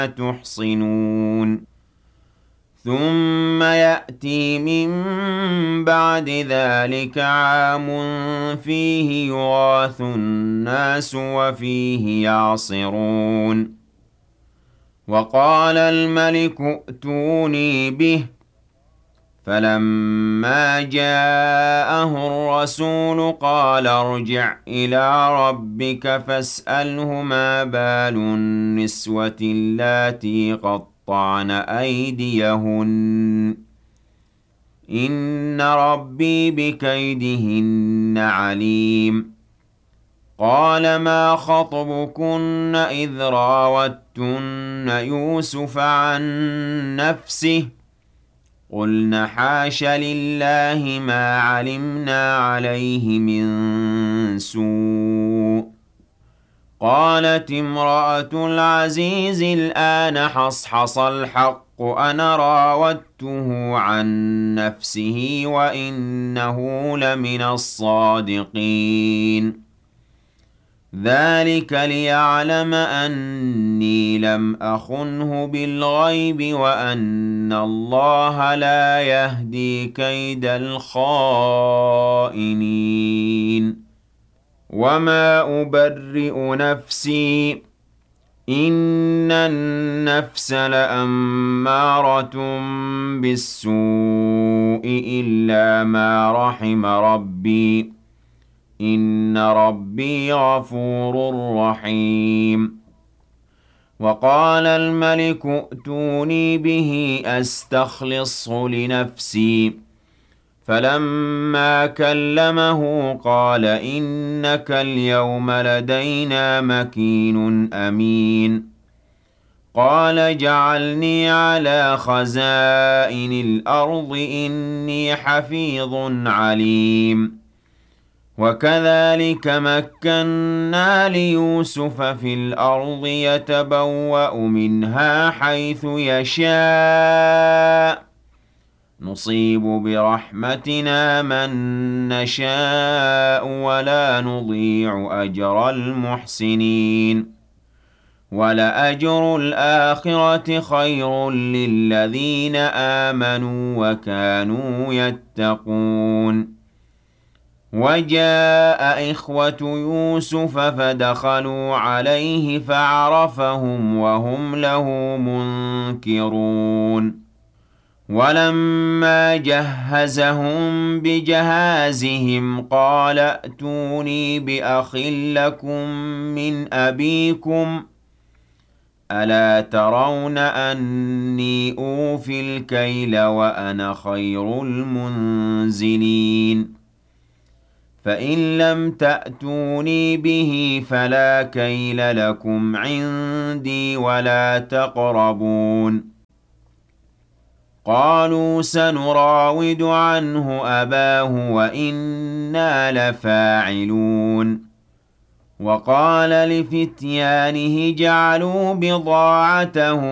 تحصنون ثم يأتي من بعد ذلك عام فيه يغاث الناس وفيه يعصرون وقال الملك ائتوني به فلما جاءه الرسول قال ارجع إلى ربك فاسأله ما بال النسوة اللاتي قطعن أيديهن إن ربي بكيدهن عليم قال ما خطبكن إذ راوتن يوسف عن نفسه قلن حاش لله ما علمنا عليه من سوء قالت امرأة العزيز الآن حصحص الحق أنا راودته عن نفسه وإنه لمن الصادقين ذلك ليعلم أني لم أخنه بالغيب وأن الله لا يهدي كيد الخائنين وما أبرئ نفسي إن النفس لأمارة بالسوء إلا ما رحم ربي إن ربي غفور رحيم وقال الملك ائتوني به أستخلصه لنفسي فلما كلمه قال إنك اليوم لدينا مكين أمين قال اجعلني على خزائن الأرض إني حفيظ عليم وكذلك مكنا ليوسف في الأرض يتبوأ منها حيث يشاء نصيب برحمتنا من نشاء ولا نضيع أجر المحسنين ولأجر الآخرة خير للذين آمنوا وكانوا يتقون وجاء إخوة يوسف فدخلوا عليه فعرفهم وهم له منكرون ولما جهزهم بجهازهم قال ائتوني بأخ لكم من أبيكم ألا ترون أني أوفي الكيل وأنا خير المنزلين فإن لم تأتوني به فلا كيل لكم عندي ولا تقربون قالوا سنراود عنه أباه وإنا لفاعلون وقال لفتيانه جعلوا بضاعتهم